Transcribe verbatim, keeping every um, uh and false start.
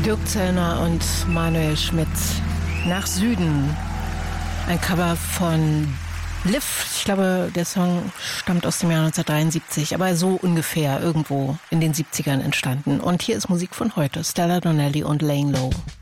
Dirk Zellner und Manuel Schmidt, Nach Süden. Ein Cover von Liv. Ich glaube, der Song stammt aus dem Jahr neunzehnhundertdreiundsiebzig, aber so ungefähr irgendwo in den siebzigern entstanden. Und hier ist Musik von heute, Stella Donnelly und Layne Lowe.